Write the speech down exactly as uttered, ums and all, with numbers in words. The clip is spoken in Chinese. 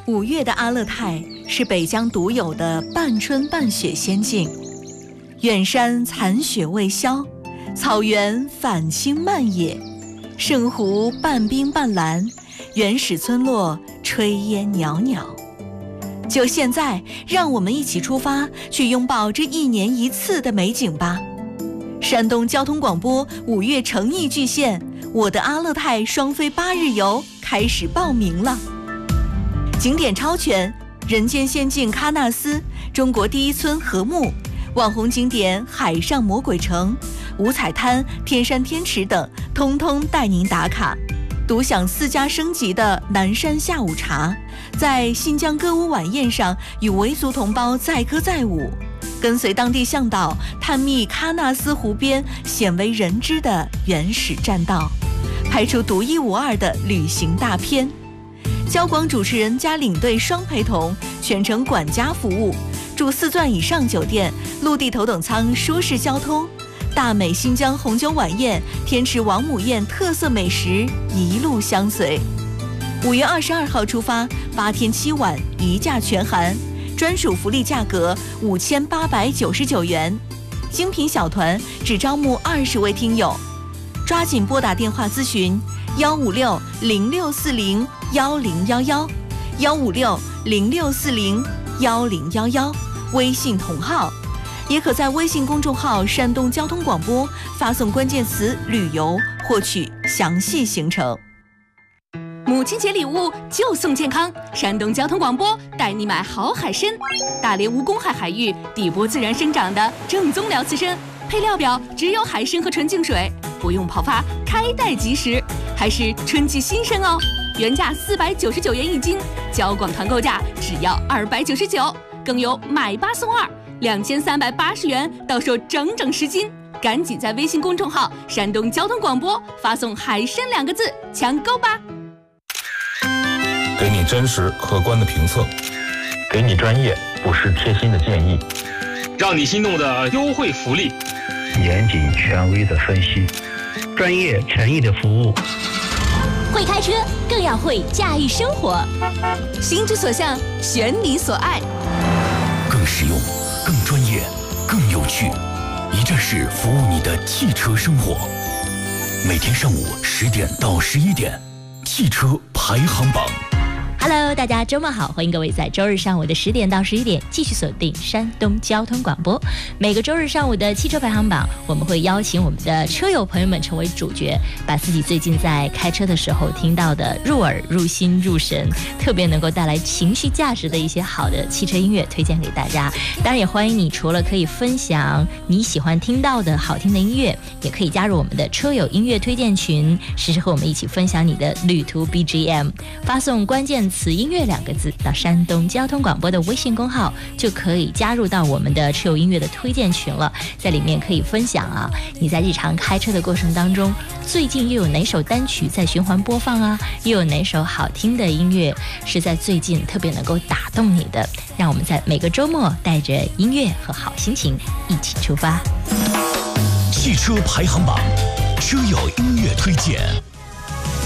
五月的阿勒泰是北疆独有的半春半雪仙境，远山残雪未消，草原返青漫野，圣湖半冰半蓝，原始村落炊烟袅袅。就现在，让我们一起出发，去拥抱这一年一次的美景吧。山东交通广播五月诚意巨献我的阿勒泰双飞八日游开始报名了。景点超全，人间仙境喀纳斯，中国第一村禾木，网红景点海上魔鬼城、五彩滩、天山天池等，通通带您打卡。独享四家升级的南山下午茶，在新疆歌舞晚宴上与维族同胞载歌载舞，跟随当地向导探秘喀纳斯湖边鲜为人知的原始栈道，拍出独一无二的旅行大片。交广主持人加领队双陪同，全程管家服务，住四钻以上酒店，陆地头等舱舒适交通，大美新疆红酒晚宴、天池王母宴特色美食一路相随。五月二十二号出发，八天七晚一价全含，专属福利价格五千八百九十九元，精品小团只招募二十位听友，抓紧拨打电话咨询幺五六零六四零幺零幺幺幺五六零六四零幺零幺幺，微信同号。也可在微信公众号山东交通广播发送关键词旅游获取详细行程。 母亲节礼物就送健康，山东交通广播带你买好海参，大连无公海海域底波自然生长的正宗辽刺参，配料表只有海参和纯净水，不用泡发，开袋即食，还是春季新鲜哦，原价四百九十九元一斤，交广团购价只要二百九十九，更有买八送二。两千三百八十元到手整整十斤，赶紧在微信公众号山东交通广播发送海参两个字抢购吧。 给你真实客观的评测， 给你专业不失贴心的建议， 让你心动的优惠福利， 严谨权威的分析，专业诚意的服务。 会开车更要会驾驭生活，心之所向，选你所爱， 更实用，更专业，更有趣，一站式服务你的汽车生活。每天上午十点到十一点，汽车排行榜。 Hello， 大家周末好，欢迎各位在周日上午的十点到十一点继续锁定山东交通广播。每个周日上午的汽车排行榜，我们会邀请我们的车友朋友们成为主角，把自己最近在开车的时候听到的入耳、入心、入神，特别能够带来情绪价值的一些好的汽车音乐推荐给大家。当然也欢迎你除了可以分享你喜欢听到的好听的音乐，也可以加入我们的车友音乐推荐群，时时和我们一起分享你的旅途 B G M， 发送关键词音乐两个字到山东交通广播的微信公号，就可以加入到我们的车友音乐的推荐群了。在里面可以分享啊，你在日常开车的过程当中，最近又有哪首单曲在循环播放啊？又有哪首好听的音乐是在最近特别能够打动你的？让我们在每个周末带着音乐和好心情一起出发。 汽车排行榜，车友音乐推荐。